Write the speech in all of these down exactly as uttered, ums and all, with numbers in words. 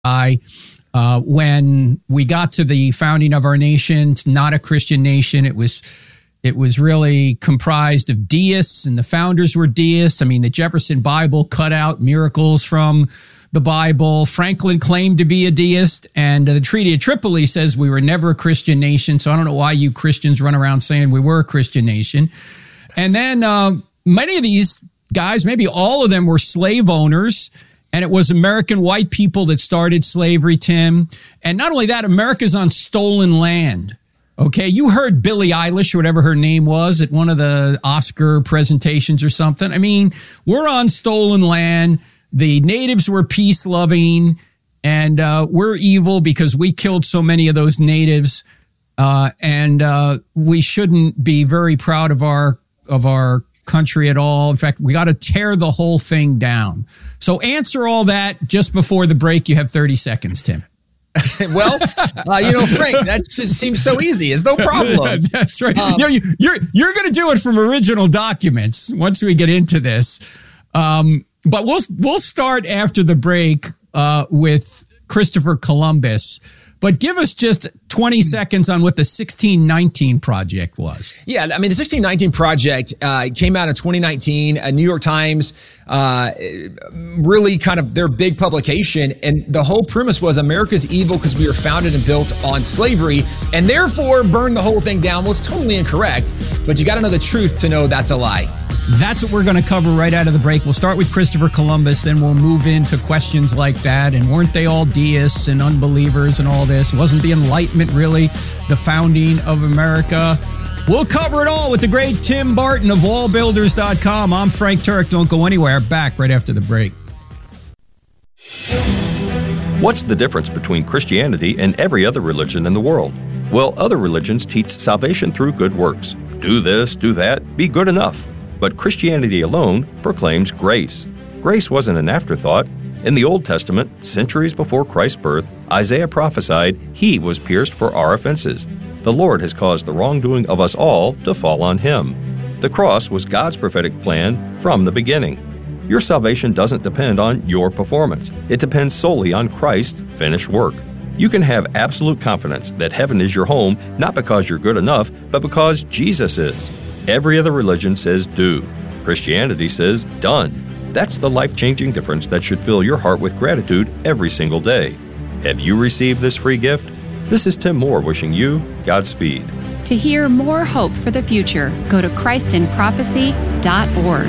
I, uh, when we got to the founding of our nation, it's not a Christian nation. It was, it was really comprised of deists, and the founders were deists. I mean, the Jefferson Bible cut out miracles from the Bible. Franklin claimed to be a deist, and uh, the Treaty of Tripoli says we were never a Christian nation. So I don't know why you Christians run around saying we were a Christian nation. And then uh, many of these guys, maybe all of them, were slave owners. And it was American white people that started slavery, Tim. And not only that, America's on stolen land. Okay, you heard Billie Eilish, or whatever her name was, at one of the Oscar presentations or something. I mean, we're on stolen land. The natives were peace-loving, and uh, we're evil because we killed so many of those natives. Uh, and uh, we shouldn't be very proud of our of our country at all. In fact, we got to tear the whole thing down. So answer all that just before the break. You have thirty seconds, Tim. Well, uh, you know, Frank, that just seems so easy. It's no problem. That's right. Um, you know, you, you're you're going to do it from original documents once we get into this. Um, but we'll we'll start after the break uh, with Christopher Columbus. But give us just twenty seconds on what the sixteen nineteen Project was. Yeah, I mean, the sixteen nineteen Project uh, came out in twenty nineteen. A New York Times, uh, really kind of their big publication. And the whole premise was America's evil because we were founded and built on slavery, and therefore burn the whole thing down. Well, it's totally incorrect, but you got to know the truth to know that's a lie. That's what we're going to cover right out of the break. We'll start with Christopher Columbus, then we'll move into questions like that. And weren't they all deists and unbelievers and all this? Wasn't the Enlightenment really the founding of America? We'll cover it all with the great Tim Barton of wall builders dot com. I'm Frank Turek. Don't go anywhere. Back right after the break. What's the difference between Christianity and every other religion in the world? Well, other religions teach salvation through good works. Do this, do that, be good enough. But Christianity alone proclaims grace. Grace wasn't an afterthought. In the Old Testament, centuries before Christ's birth, Isaiah prophesied he was pierced for our offenses. The Lord has caused the wrongdoing of us all to fall on him. The cross was God's prophetic plan from the beginning. Your salvation doesn't depend on your performance. It depends solely on Christ's finished work. You can have absolute confidence that heaven is your home, not because you're good enough, but because Jesus is. Every other religion says do. Christianity says done. That's the life-changing difference that should fill your heart with gratitude every single day. Have you received this free gift? This is Tim Moore wishing you Godspeed. To hear more hope for the future, go to Christ in Prophecy dot org.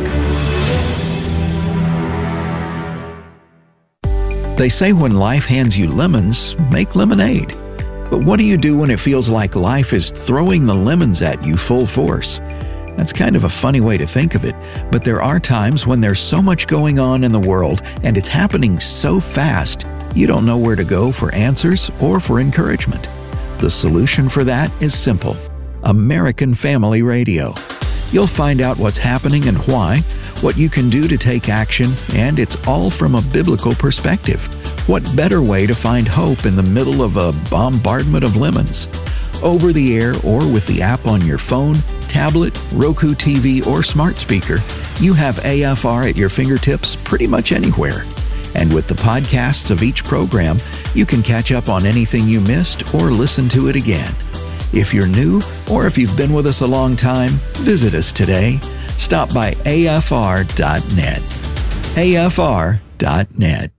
They say when life hands you lemons, make lemonade. But what do you do when it feels like life is throwing the lemons at you full force? That's kind of a funny way to think of it, but there are times when there's so much going on in the world and it's happening so fast, you don't know where to go for answers or for encouragement. The solution for that is simple: American Family Radio. You'll find out what's happening and why, what you can do to take action, and it's all from a biblical perspective. What better way to find hope in the middle of a bombardment of lemons? Over the air or with the app on your phone, tablet, Roku T V, or smart speaker, you have A F R at your fingertips pretty much anywhere. And with the podcasts of each program, you can catch up on anything you missed or listen to it again. If you're new or if you've been with us a long time, visit us today. Stop by A F R dot net. A F R dot net.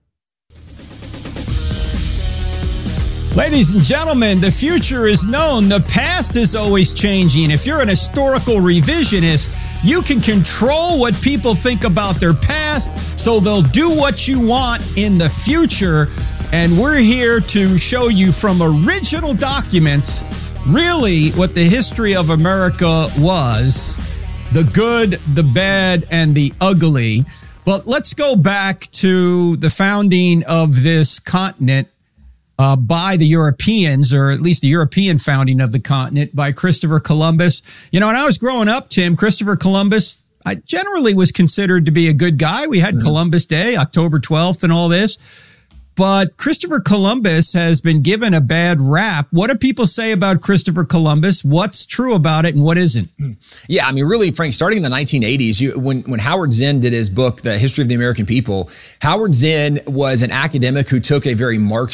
Ladies and gentlemen, the future is known. The past is always changing. If you're an historical revisionist, you can control what people think about their past, so they'll do what you want in the future. And we're here to show you from original documents really what the history of America was: the good, the bad, and the ugly. But let's go back to the founding of this continent Uh, by the Europeans, or at least the European founding of the continent by Christopher Columbus. You know, when I was growing up, Tim, Christopher Columbus, I generally was considered to be a good guy. We had mm-hmm. Columbus Day, October twelfth and all this. but Christopher Columbus has been given a bad rap. What do people say about Christopher Columbus? What's true about it and what isn't? Yeah, I mean, really, Frank, starting in the nineteen eighties, you, when, when Howard Zinn did his book, The History of the American People, Howard Zinn was an academic who took a very Marxist